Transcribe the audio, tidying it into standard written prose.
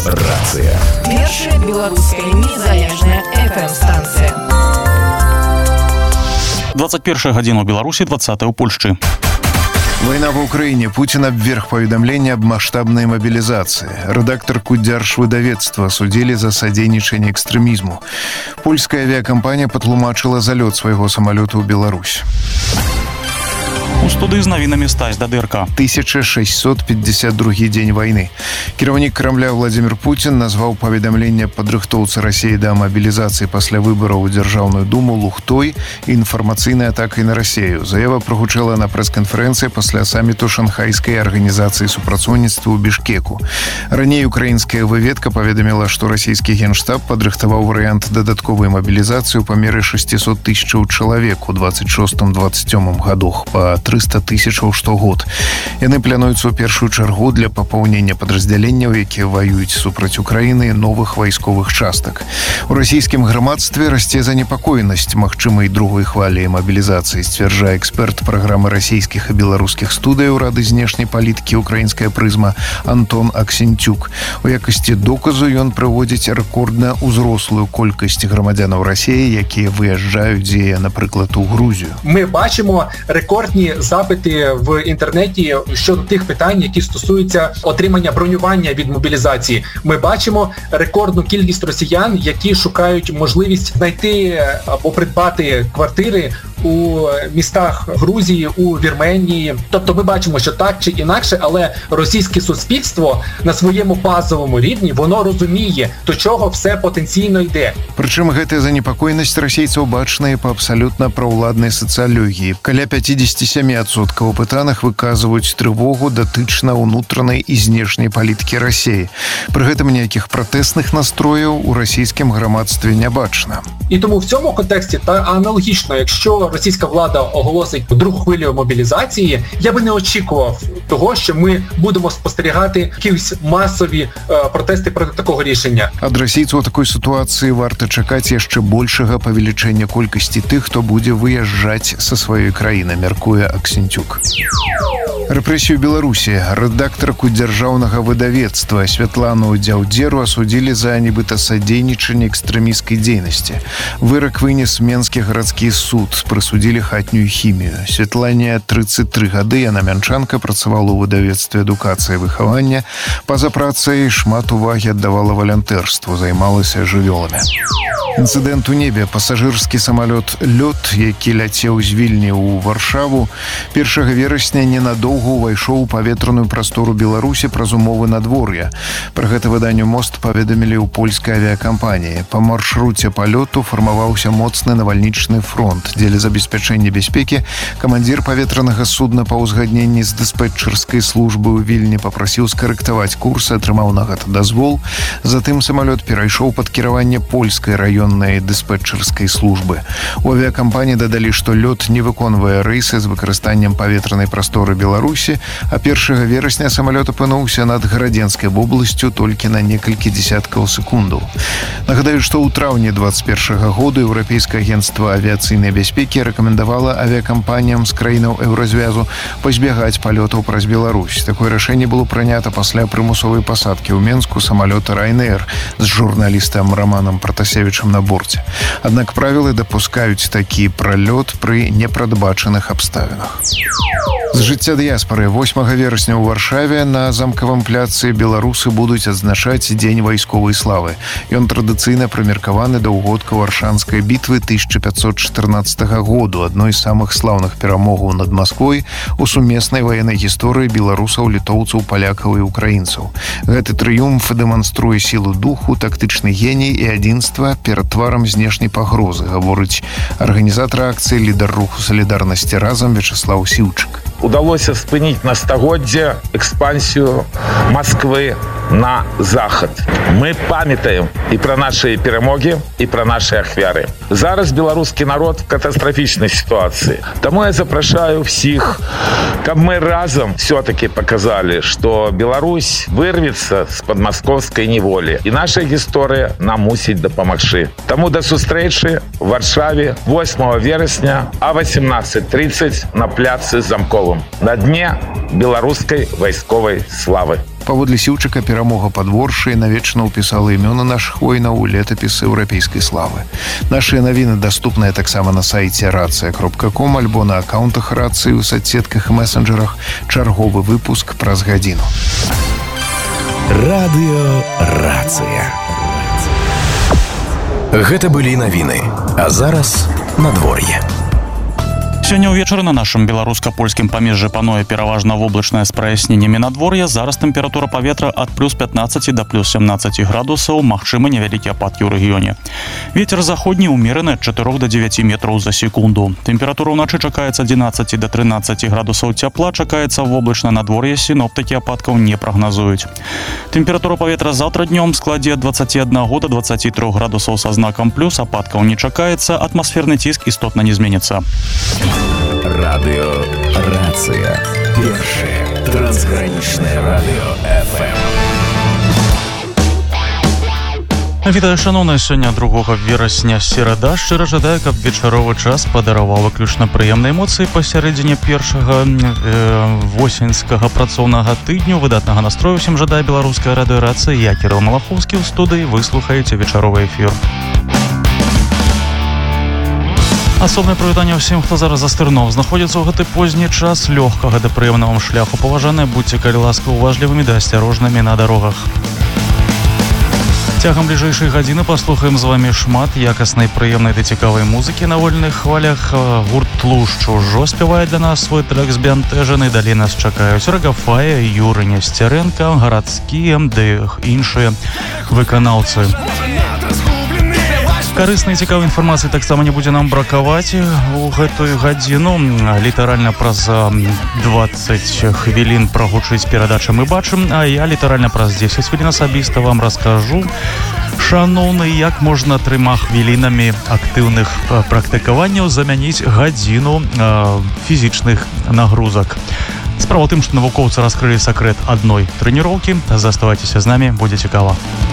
Рацыя. Першая беларуская незалежная FM-станція. 21 гадзіна ў Беларусі, 20 ў Польшчы. Война в Украине. Путин обверг поведомление об масштабной мобилизации. Редакторку Держвыдавецтва осудили за содейничание экстремизму. Польская авиакомпания патлумачыла залет своего самолета в Беларусь. У студыі з навінамі Стась ДДРК. 1652 дзень войны. Кіраўнік Кремля Владимир Путин назваў паведамленне падрыхтоўцы России да мобилизации пасля выбораў у Дзяржаўную думу лухтой і інфармацыйнай атакай на Россию. Заява прагучала на прэс-канферэнцыі пасля саміту Шанхайскай арганізацыі супрацоўніцтва ў Бішкеку. Раней украінская выведка паведаміла, што расійскі генштаб падрыхтаваў варыянт дадатковай мобілізацыі ў памеры 600 тысячаў чалавек у 26-27 годах па 300 тысячаў штогод. Яны плануюцца ў першую чаргу для папаўнення падраздзяленняў, якія ваююць супраць Украіны, новых вайсковых частак. У расійскім грамадстве расце занепакоенасць магчымай другой хвалі мобілізацыі, сцвярджае эксперт праграмы расійскіх і беларускіх студыяў Рады знешняй палітыкі «Украінская прызма» Антон Аксенцюк. У якасці доказу ён прыводзіць рэкордна ўзрослую колькасць грамадзянаў Расіі, якія выязджаюць, дзе, напрыклад, у Грузію. Ми бачимо рекордні запити в інтернеті щодо тих питань, які стосуються отримання бронювання від мобілізації. Ми бачимо рекордну кількість росіян, які шукають можливість знайти або придбати квартири у містах Грузії, у Вірменії. Тобто ми бачимо, що так чи інакше, але російське суспільство на своєму базовому рівні, воно розуміє, до чого все потенційно йде. Причым гэтая занепакоенасць расейцаў бачная па абсалютна праўладнай сацыялогіі. Каля 57% апытаных выказваюць трывогу датычна ўнутранай і знешняй палітыкі Расіі. Пры гэтым ніякіх пратэсных настрояў у расійскім грамадстве не бачна. І тому в цьому контексті та аналогічно, якщо російська влада оголосить другу хвилю мобілізації, я би не очікував того, що ми будемо спостерігати якісь масові протести проти такого рішення. Ад расійцаў у такой сітуацыі варта чакаць яшчэ большага павелічэння колькасці тых, хто будзе выязджаць са сваёй краіны, мяркуе Аксенцюк. Рэпрэсію Беларусі. Рэдактарку дзяржаўнага выдавецтва Святлану Дзяўдзеру асудзілі за нібыта садзейнічанне экстрэмісцкай дзейнасці. Вырак вынес Менскі гарадскі суд, прысудзілі хатнюю хімію. Святлане 33 гады, яна мянчанка, працавала ў выдавецтве адукацыі і выхавання. Па-за працай шмат увагі аддавала валантэрству, займалася жывёламі. Інцыдэнт у небе. Пасажырскі самалёт «Лёт», які ляцеў з Вільні ў Варшаву, 1 верасня ненадоўга увайшоў у паветраную прастору Беларусі праз умовы надвор'я. Пра гэта выданню «Мост» паведамілі ў польскай авіякампаніі. Па маршруце палёту фармаваўся моцны навальнічны фронт. Дзеля забеспячэння бяспекі камандзір паветранага судна па ўзгадненні з дыспетчарскай службы ў Вільні папрасіў скарэктаваць курс, атрымаў на гэта дазвол. Затым самалёт перайшоў пад кіраванне польскай раённай дыспетчарскай службы. У авіякампаніі дадалі, што «Лёт» не выконвае рэйсы з выкарыстаннем паветранай прасторы Беларусі, а 1 верасня самалёт апынуўся над Гарадзенскай вобласцю толькі на некалькі дзесяткаў секундаў. Нагадаю, што ў траўні 21 году Еўрапейскае агенцтва авіяцыйнай бяспекі рэкамендавала авіякампаніям з краінаў еўразвязу пазбягаць палётаў праз Беларусь. Такое рашэнне было прынята пасля прымусовай пасадкі ў Менску самалёта Ryanair з журналістам Романам Пратасевічам на борце. Аднак правілы дапускаюць такі пралёт пры непрадбачаных абставінах. З жыцця дыяспары. 8 верасня ў Варшаве на замкавым пляцы беларусы будуць адзначаць Дзень вайсковай славы. Ён традыцыйна прымеркаваны да ўгодка Варшанскай бітвы 1514 году, адной з самых слаўных перамогаў над Масквой у сумеснай ваеннай гісторыі беларусаў, літоўцаў, палякаў і украінцаў. Гэты трыумф дэманструе сілу духу, тактычны геній і адзінства перад тварам знешняй пагрозы, гаворыць арганізатар акцыі, лідар руху салідарнасці разам Вячеслав Сіўчык. Удалося спыніць на стагоддзе экспансію Москвы на захад. Мы памятаем і пра нашыя перамогі, і пра нашыя ахвяры. Зараз беларускі народ в катастрафічнай сітуацыі. Таму я запрашаю всіх, каб мы разам все-таки показалі, што Беларусь вырвецца з-пад маскоўскай неволі. І наша гісторыя нам мусіць дапамагчы. Таму да сустрэчы в Варшаве 8 верасня а 18:30 на пляцы Замковым на дне беларускай вайсковай славы. Паводле Сіўчыка перамога пад Воршай навечна ўпісала імёны нашых воінаў у летапісы еўрапейскай славы. Нашыя навіны даступныя таксама на сайце racia.com альбо на аккаунтах рацыі ў соцсетках і месенджерах. Чарговы выпуск праз гадзіну. Радыё Рацыя. Гэта былі навіны. А зараз надвор'е. Сёння ўвечары на нашым беларуска-польскім памежжы пануе пераважна воблачнае з праясненнямі надвор'я. Зараз тэмпература паветра ад плюс 15 да плюс 17 градусаў, магчымы невялікія ападкі ў рэгіёне. Вецер заходні ўмераны ад 4 до 9 метраў за секунду. Тэмпература ўначы чакаецца 11 до 13 градусаў цяпла, чакаецца воблачнае надвор'е, сіноптыкі ападкаў не прагназуюць. Тэмпература паветра заўтра днём складзе ад 21 до 23 градусаў са знакам плюс, ападкаў не чакаецца, атмасферны ціск істотна не зменіцца. Радыё Рацыя. Першае трансгранічнае радыё FM. Вітаю, шаноўныя, сёння 2 верасня серада. Шчыра жадаю, каб вечаровы час падараваў выключна прыемныя эмоцыі пасярэдзіне першага восеньскага працоўнага тыдню. Выдатнага настрою усім жадае беларуская радыё Рацыя. Я Кірыл Малахоўскі ў студыі. Вы слухаеце вечаровы эфір. Асобнае прывітанне ўсім, хто зараз за стырном знаходзіцца ў гэты позні час лёгкага да прыемнага шляху. Паважаныя, будьце, калі ласка, уважлівымі да асцярожнымі на дарогах. Цягам бліжэйшай гадзіны паслухаем з вамі шмат якаснай, прыемнай ды цікавай музыкі на вольных хвалях. Гурт Тлушч ужо спявае для нас свой трек «Збянтэжаны». Далей нас чакаюць Рагафая, Юры Несцярэнка, гарадскія ды іншыя выканаўцы. Карыснай і цікавай інфармацыі таксама не будзе нам бракаваць у гэтую гадзіну. Літаральна праз 20 хвілін прагучыць перадача «Мы бачым», а я літаральна праз 10 хвілін асабіста вам раскажу, шаноўны, як можна 3 хвілінамі актыўных практыкаванняў замяніць гадзіну фізічных нагрузак. Справа ў тым, што навукоўцы раскрылі сакрэт адной трэніроўкі. Заставайцеся з намі, будзе цікава.